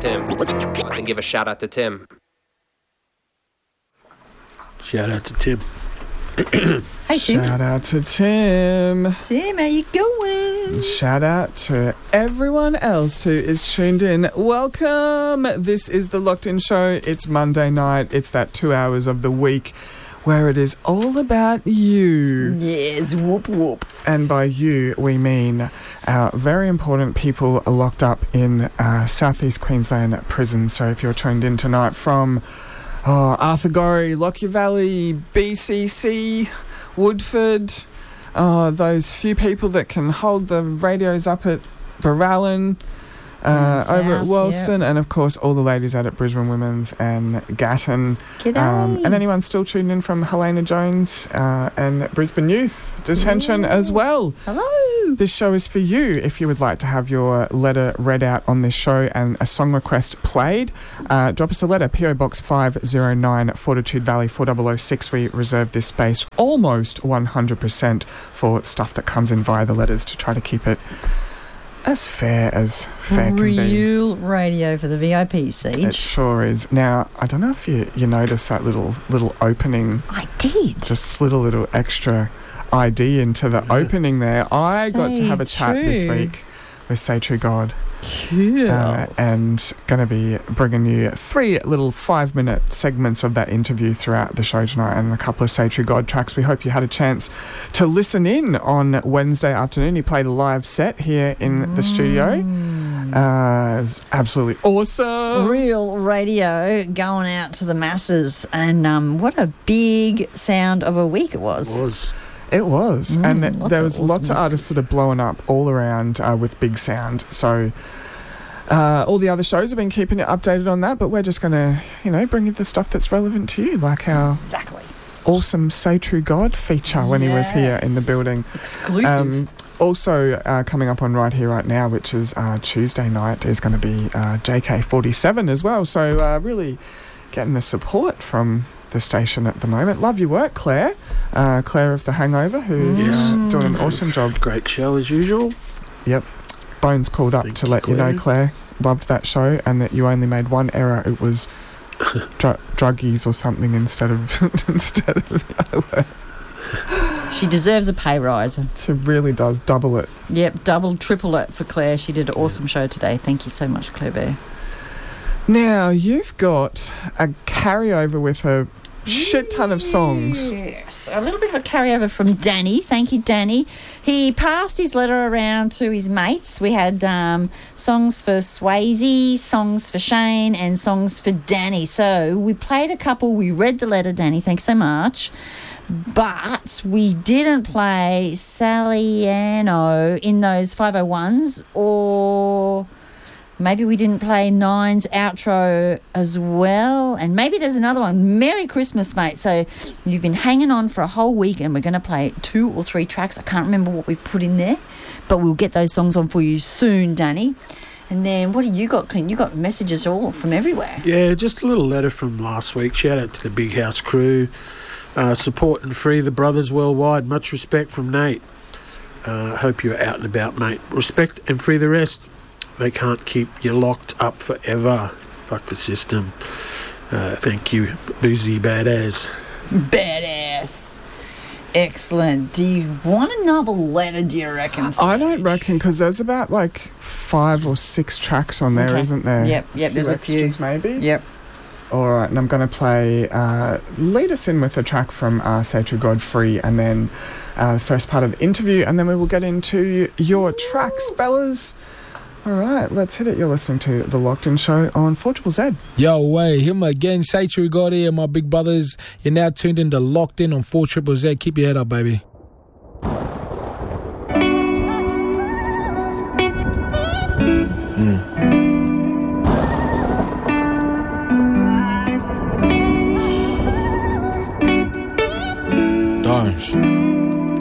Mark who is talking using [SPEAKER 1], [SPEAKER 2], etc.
[SPEAKER 1] Tim. And give a shout out to Tim.
[SPEAKER 2] Shout out to Tim.
[SPEAKER 3] Hey, Tim.
[SPEAKER 4] Shout out to Tim.
[SPEAKER 3] Tim, how you going?
[SPEAKER 4] Shout out to everyone else who is tuned in. Welcome. This is the Locked In Show. It's Monday night. It's that 2 hours of the week where it is all about you.
[SPEAKER 3] Yes, whoop whoop.
[SPEAKER 4] And by you, we mean our very important people locked up in Southeast Queensland prison. So if you're tuned in tonight from Arthur Gorrie, Lockyer Valley, BCC, Woodford, those few people that can hold the radios up at Barallan, over at Wellston, and of course all the ladies out at Brisbane Women's and Gatton. And anyone still tuned in from Helena Jones and Brisbane Youth Detention as well.
[SPEAKER 3] Hello.
[SPEAKER 4] This show is for you. If you would like to have your letter read out on this show and a song request played, drop us a letter, PO Box 509, Fortitude Valley 4006. We reserve this space almost 100% for stuff that comes in via the letters to try to keep it as fair can be.
[SPEAKER 3] Real radio for the VIP, Siege.
[SPEAKER 4] It sure is. Now, I don't know if you noticed that little opening.
[SPEAKER 3] I did.
[SPEAKER 4] Just slid a little extra ID into the opening there. I got to have a chat this week with Say True God. And going to be bringing you 3 little 5-minute segments of that interview throughout the show tonight, and a couple of Say True God tracks. We hope you had a chance to listen in on Wednesday afternoon. He played a live set here in the studio. It's absolutely awesome.
[SPEAKER 3] Real radio going out to the masses, and what a big sound of a week it was.
[SPEAKER 4] It was. And there was lots of artists sort of blowing up all around with big sound. So all the other shows have been keeping it updated on that, but we're just going to, bring you the stuff that's relevant to you, like our awesome Say True God feature when he was here in the building.
[SPEAKER 3] Exclusive.
[SPEAKER 4] Also coming up on Right Here, Right Now, which is Tuesday night, is going to be JK47 as well. So really getting the support from the station at the moment. Love your work, Claire. Claire of The Hangover, who's doing an awesome job.
[SPEAKER 2] Great show as usual.
[SPEAKER 4] Yep. Bones called up to let you know, Claire, loved that show, and that you only made one error. It was druggies or something instead of the other word.
[SPEAKER 3] She deserves a pay rise.
[SPEAKER 4] She really does. Double it.
[SPEAKER 3] Yep, double, triple it for Claire. She did an awesome show today. Thank you so much, Claire Bear.
[SPEAKER 4] Now, you've got a carryover with a shit ton of songs.
[SPEAKER 3] Yes, a little bit of a carryover from Danny. Thank you, Danny. He passed his letter around to his mates. We had songs for Swayze, songs for Shane, and songs for Danny. So we played a couple. We read the letter, Danny. Thanks so much. But we didn't play Saliano in those 501s, or maybe we didn't play Nine's outro as well. And maybe there's another one. Merry Christmas, mate. So you've been hanging on for a whole week, and we're going to play 2 or 3 tracks. I can't remember what we've put in there, but we'll get those songs on for you soon, Danny. And then what do you got, Clint? You got messages all from everywhere.
[SPEAKER 2] Yeah, just a little letter from last week. Shout out to the Big House crew. Support and free the brothers worldwide. Much respect from Nate. Hope you're out and about, mate. Respect and free the rest. They can't keep you locked up forever. Fuck the system. Thank you, Boozy Badass.
[SPEAKER 3] Badass. Excellent. Do you want another letter, do you reckon?
[SPEAKER 4] I don't reckon, because there's about 5 or 6 tracks on there, isn't there?
[SPEAKER 3] Yep, there's a few.
[SPEAKER 4] Maybe?
[SPEAKER 3] Yep.
[SPEAKER 4] All right, and I'm going to play, lead us in with a track from Say True God Free, and then the first part of the interview, and then we will get into your tracks, fellas. All right, let's hit it. You're listening to The Locked In Show on 4ZZZ.
[SPEAKER 5] Yo, him again, Say True God here, my big brothers. You're now tuned into Locked In on 4ZZZ. Keep your head up, baby.